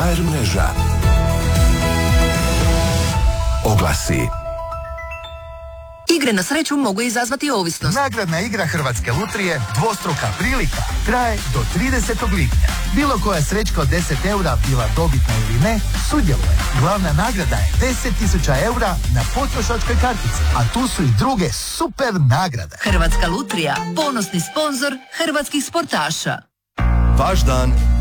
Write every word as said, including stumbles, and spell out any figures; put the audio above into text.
ha er mreža. Oglasi. Igre na sreću mogu izazvati ovisnost. Nagradna igra Hrvatske lutrije Dvostruka prilika traje do tridesetog lipnja. Bilo koja srećka od deset eura, bila dobitna ili ne, sudjeluje. Glavna nagrada je deset tisuća eura na potrošačkoj kartici, a tu su i druge super nagrade. Hrvatska lutrija, ponosni sponzor hrvatskih sportaša. Vaš dan